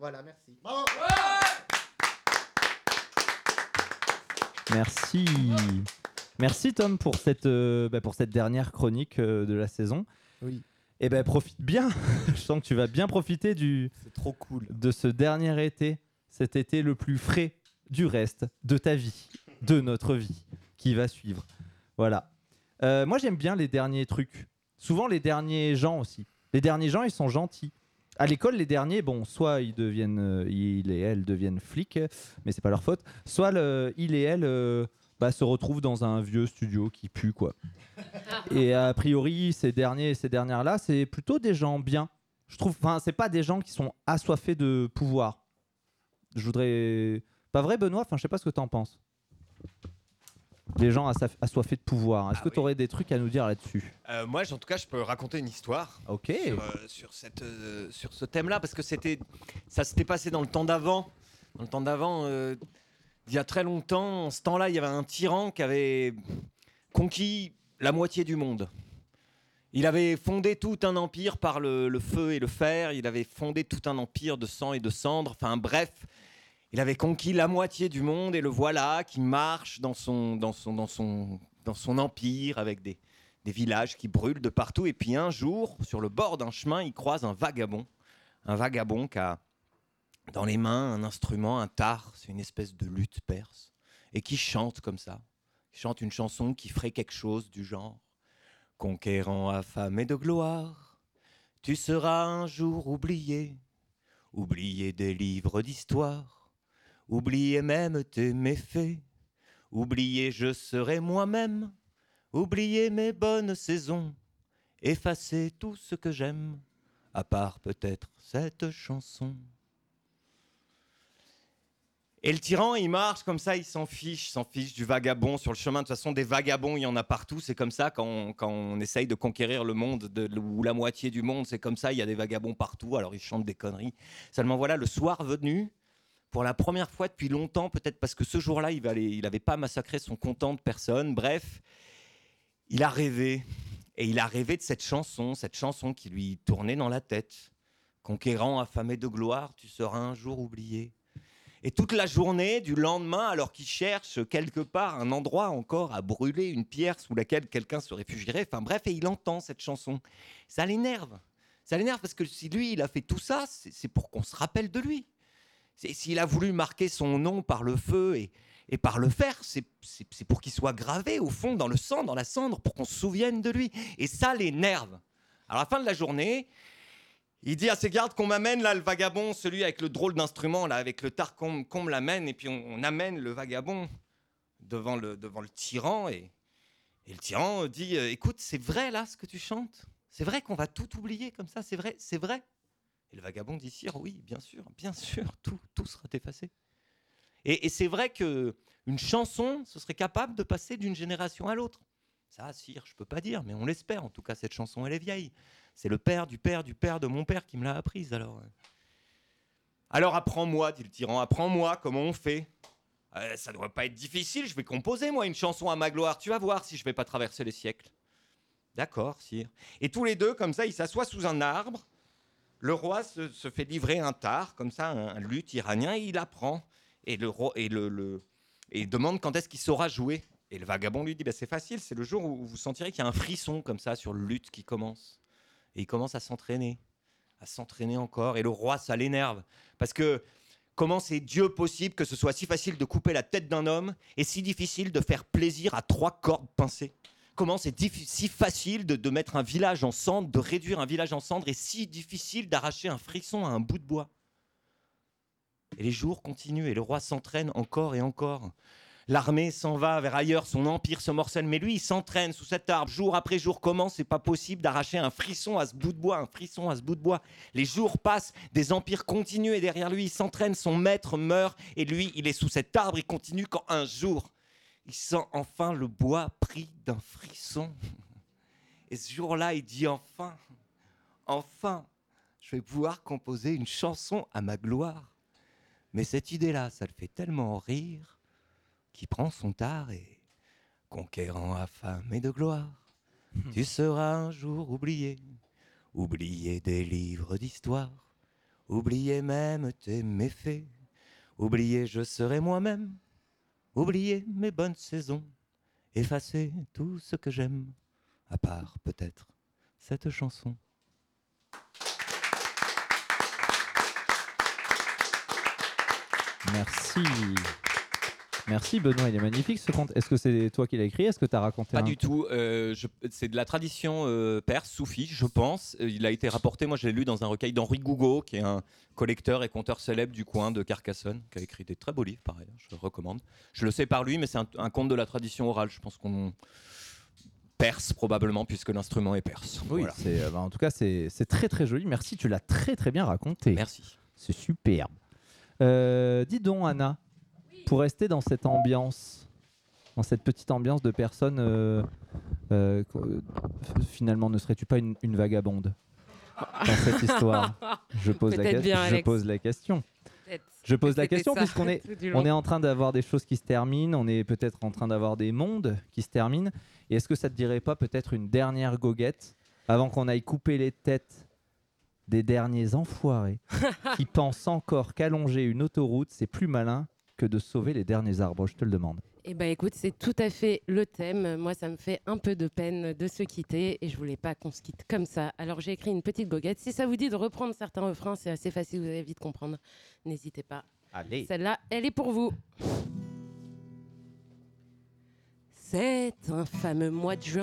Voilà, merci. Bravo. Merci. Merci Tom pour cette dernière chronique de la saison. Oui. Et ben profite bien. Je sens que tu vas bien profiter C'est trop cool. de ce dernier été, cet été le plus frais du reste de ta vie, de notre vie qui va suivre. Voilà. Moi j'aime bien les derniers trucs. Souvent les derniers gens aussi. Les derniers gens ils sont gentils. À l'école, les derniers, bon, soit ils et elles deviennent flics, mais c'est pas leur faute. Soit il et elle se retrouvent dans un vieux studio qui pue, quoi. Et a priori, ces dernières-là, c'est plutôt des gens bien. Je trouve, enfin, c'est pas des gens qui sont assoiffés de pouvoir. Je voudrais, pas vrai, Benoît. Enfin, je sais pas ce que t'en penses. Les gens assoiffés de pouvoir. Est-ce que tu aurais des trucs à nous dire là-dessus ? Moi, en tout cas, je peux raconter une histoire Ok. sur ce thème-là, parce que ça s'était passé dans le temps d'avant. Dans le temps d'avant, il y a très longtemps, en ce temps-là, il y avait un tyran qui avait conquis la moitié du monde. Il avait fondé tout un empire par le feu et le fer. Il avait fondé tout un empire de sang et de cendres. Enfin, bref. Il avait conquis la moitié du monde et le voilà qui marche dans son empire avec des villages qui brûlent de partout. Et puis un jour, sur le bord d'un chemin, il croise un vagabond qui a dans les mains un instrument, un tar, c'est une espèce de luth perse, et qui chante comme ça. Il chante une chanson qui ferait quelque chose du genre « Conquérant affamé de gloire, tu seras un jour oublié, oublié des livres d'histoire. Oubliez même tes méfaits, oubliez je serai moi-même, oubliez mes bonnes saisons, effacez tout ce que j'aime, à part peut-être cette chanson. » Et le tyran, il marche comme ça, il s'en fiche du vagabond sur le chemin. De toute façon, des vagabonds, il y en a partout. C'est comme ça quand on essaye de conquérir le monde, ou la moitié du monde, c'est comme ça, il y a des vagabonds partout, alors ils chantent des conneries. Seulement voilà, le soir venu, pour la première fois depuis longtemps, peut-être parce que ce jour-là, il n'avait pas massacré son comptant de personne. Bref, il a rêvé. Et il a rêvé de cette chanson qui lui tournait dans la tête. Conquérant, affamé de gloire, tu seras un jour oublié. Et toute la journée du lendemain, alors qu'il cherche quelque part un endroit encore à brûler, une pierre sous laquelle quelqu'un se réfugierait, enfin bref, et il entend cette chanson. Ça l'énerve. Ça l'énerve parce que si lui, il a fait tout ça, c'est pour qu'on se rappelle de lui. S'il a voulu marquer son nom par le feu et par le fer, c'est pour qu'il soit gravé au fond, dans le sang, dans la cendre, pour qu'on se souvienne de lui. Et ça l'énerve. Alors à la fin de la journée, il dit à ses gardes qu'on m'amène là le vagabond, celui avec le drôle d'instrument, là, avec le tar qu'on me l'amène, et puis on amène le vagabond devant le tyran, et le tyran dit écoute, c'est vrai là ce que tu chantes ? C'est vrai qu'on va tout oublier comme ça, c'est vrai, c'est vrai. Et le vagabond dit sire, oui, bien sûr, tout sera effacé. Et c'est vrai qu'une chanson, ce serait capable de passer d'une génération à l'autre. Ça, sire, je peux pas dire, mais on l'espère. En tout cas, cette chanson, elle est vieille. C'est le père du père du père de mon père qui me l'a apprise. Alors apprends-moi, dit le tyran, apprends-moi comment on fait. Ça ne devrait pas être difficile, je vais composer, moi, une chanson à ma gloire. Tu vas voir si je vais pas traverser les siècles. D'accord, sire. Et tous les deux, comme ça, ils s'assoient sous un arbre. Le roi se fait livrer un tar, comme ça, un luth iranien, et il apprend. Et le roi et il demande quand est-ce qu'il saura jouer. Et le vagabond lui dit c'est facile, c'est le jour où vous sentirez qu'il y a un frisson comme ça sur le luth qui commence. Et il commence à s'entraîner encore. Et le roi, ça l'énerve. Parce que comment c'est Dieu possible que ce soit si facile de couper la tête d'un homme et si difficile de faire plaisir à 3 cordes pincées ? Comment c'est si facile de mettre un village en cendres, de réduire un village en cendres, et si difficile d'arracher un frisson à un bout de bois. Et les jours continuent et le roi s'entraîne encore et encore. L'armée s'en va vers ailleurs, son empire se morcelle, mais lui, il s'entraîne sous cet arbre, jour après jour. Comment c'est pas possible d'arracher un frisson à ce bout de bois, un frisson à ce bout de bois ? Les jours passent, des empires continuent, et derrière lui, il s'entraîne, son maître meurt, et lui, il est sous cet arbre, il continue quand un jour, il sent enfin le bois pris d'un frisson. Et ce jour-là, il dit enfin, je vais pouvoir composer une chanson à ma gloire. Mais cette idée-là, ça le fait tellement rire qu'il prend son tar et, conquérant affamé de gloire, tu seras un jour oublié, oublié des livres d'histoire, oubliez même tes méfaits, oubliez je serai moi-même, oubliez mes bonnes saisons, effacez tout ce que j'aime, à part peut-être cette chanson. Merci. Merci Benoît, il est magnifique ce conte. Est-ce que c'est toi qui l'as écrit? Est-ce que tu as raconté Pas du tout. C'est de la tradition perse, soufie, je pense. Il a été rapporté, moi je l'ai lu dans un recueil d'Henri Gougaud, qui est un collecteur et conteur célèbre du coin de Carcassonne, qui a écrit des très beaux livres, pareil, je le recommande. Je le sais par lui, mais c'est un conte de la tradition orale. Je pense qu'on perse probablement, puisque l'instrument est perse. Oui, Voilà. en tout cas, c'est très très joli. Merci, tu l'as très très bien raconté. Merci. C'est super. Dis donc, Anna, pour rester dans cette ambiance, dans cette petite ambiance de personnes, finalement, ne serais-tu pas une vagabonde dans cette histoire? Je pose la question. Je pose la question puisqu'on est en train d'avoir des choses qui se terminent, on est peut-être en train d'avoir des mondes qui se terminent. Et est-ce que ça te dirait pas peut-être une dernière goguette avant qu'on aille couper les têtes des derniers enfoirés qui pensent encore qu'allonger une autoroute, c'est plus malin que de sauver les derniers arbres, je te le demande. Eh ben écoute, c'est tout à fait le thème. Moi, ça me fait un peu de peine de se quitter et je voulais pas qu'on se quitte comme ça. Alors j'ai écrit une petite goguette. Si ça vous dit de reprendre certains refrains, c'est assez facile, vous allez vite comprendre. N'hésitez pas. Allez. Celle-là, elle est pour vous. C'est un fameux mois de juin.